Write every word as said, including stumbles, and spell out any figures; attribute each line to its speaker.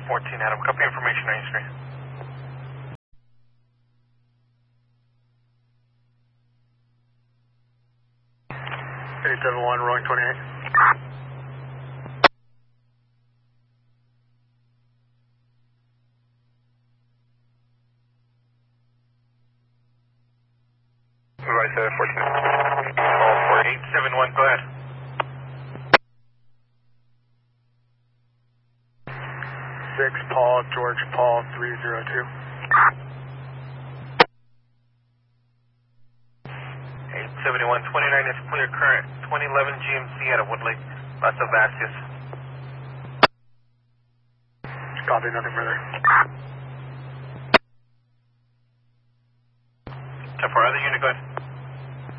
Speaker 1: fourteen Adam, copy information on your screen.
Speaker 2: eight seven one, rolling twenty-eight.
Speaker 1: Right there, fourteen. Call for eight seven one, go ahead.
Speaker 2: six, Paul, George, Paul, three zero two.
Speaker 1: eight seven one, twenty-nine is clear current, twenty eleven G M C out of Woodlake, lots of Vasquez.
Speaker 2: Copy, nothing further.
Speaker 1: ten four, other unit, go ahead.